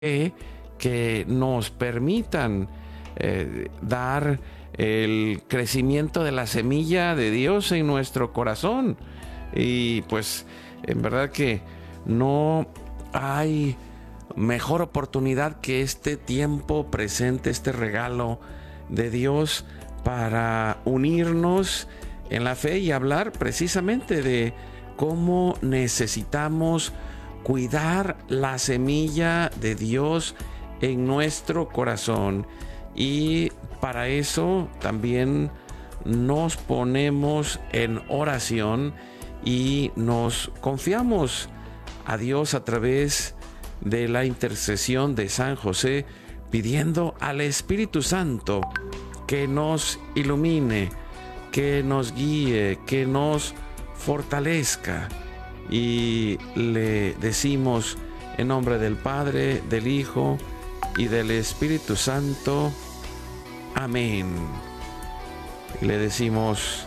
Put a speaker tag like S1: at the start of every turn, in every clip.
S1: que nos permitan dar el crecimiento de la semilla de Dios en nuestro corazón. Y pues en verdad que no hay mejor oportunidad que este tiempo presente, este regalo de Dios para unirnos en la fe y hablar precisamente de cómo necesitamos cuidar la semilla de Dios en nuestro corazón. Y para eso también nos ponemos en oración y nos confiamos a Dios a través de la intercesión de San José, pidiendo al Espíritu Santo que nos ilumine, que nos guíe, que nos fortalezca. Y le decimos en nombre del Padre, del Hijo y del Espíritu Santo. Amén. Y le decimos: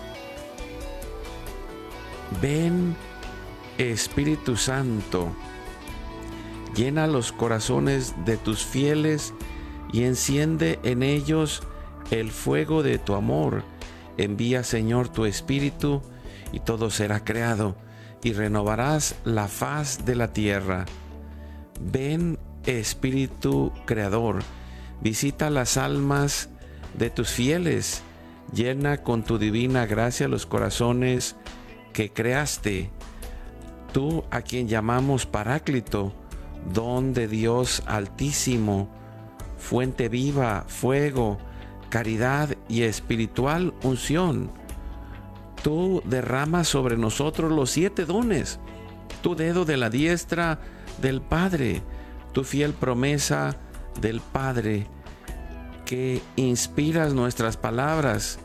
S1: ven, Espíritu Santo, llena los corazones de tus fieles y enciende en ellos el fuego de tu amor. Envía, Señor, tu Espíritu y todo será creado y renovarás la faz de la tierra. Ven, Espíritu Creador, visita las almas de tus fieles, llena con tu divina gracia los corazones que creaste. Tú, a quien llamamos Paráclito, don de Dios Altísimo, fuente viva, fuego, caridad y espiritual unción. Tú derramas sobre nosotros los 7 dones, tu dedo de la diestra del Padre, tu fiel promesa del Padre, que inspiras nuestras palabras.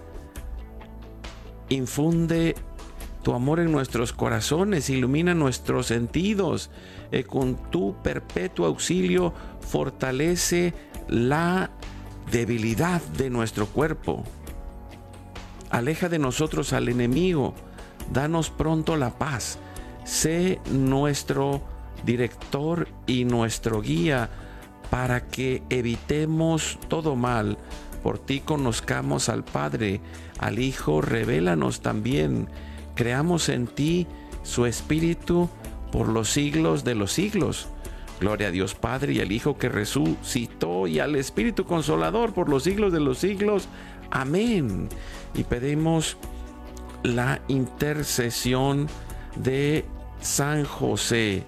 S1: Infunde tu amor en nuestros corazones, ilumina nuestros sentidos, con tu perpetuo auxilio fortalece la debilidad de nuestro cuerpo. Aleja de nosotros al enemigo, danos pronto la paz. Sé nuestro director y nuestro guía para que evitemos todo mal. Por ti conozcamos al Padre, al Hijo, revélanos también. Creamos en ti su Espíritu por los siglos de los siglos. Gloria a Dios Padre y al Hijo que resucitó y al Espíritu Consolador por los siglos de los siglos. Amén. Y pedimos la intercesión de San José,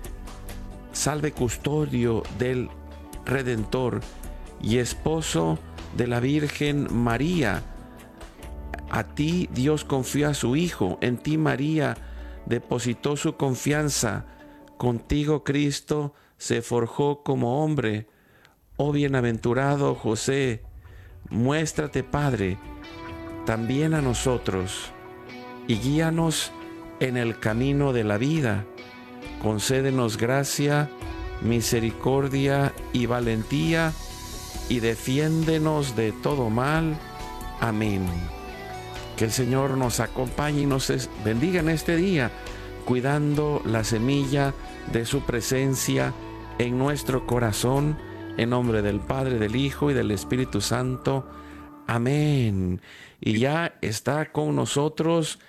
S1: salve custodio del Redentor y esposo de la Virgen María. A ti Dios confió a su Hijo, en ti María depositó su confianza, contigo Cristo se forjó como hombre. Oh bienaventurado José, muéstrate Padre también a nosotros y guíanos en el camino de la vida. Concédenos gracia, misericordia y valentía y defiéndenos de todo mal. Amén. Que el Señor nos acompañe y nos bendiga en este día, cuidando la semilla de su presencia en nuestro corazón, en nombre del Padre, del Hijo y del Espíritu Santo. Amén. Y ya está con nosotros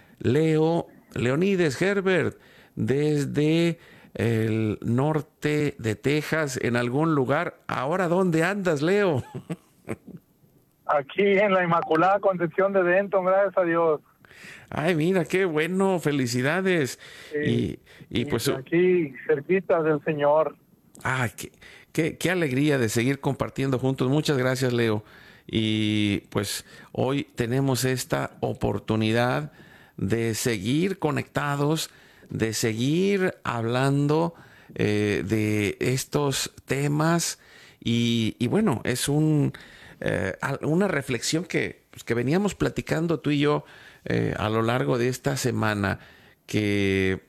S1: Leonides Herbert, desde el norte de Texas, en algún lugar. Ahora, ¿dónde andas, Leo?
S2: Aquí en la Inmaculada Concepción de Denton, gracias a Dios.
S1: Ay, mira, qué bueno, felicidades.
S2: Sí,
S1: y pues
S2: aquí cerquita del Señor.
S1: Qué alegría de seguir compartiendo juntos. Muchas gracias, Leo. Y pues hoy tenemos esta oportunidad de seguir conectados, de seguir hablando de estos temas. Y bueno, es una reflexión que veníamos platicando tú y yo a lo largo de esta semana, que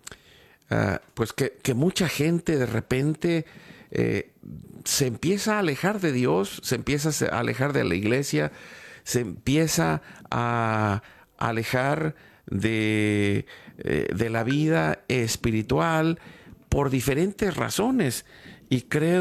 S1: mucha gente de repente se empieza a alejar de Dios, se empieza a alejar de la iglesia, se empieza a alejar de la vida espiritual por diferentes razones. y creo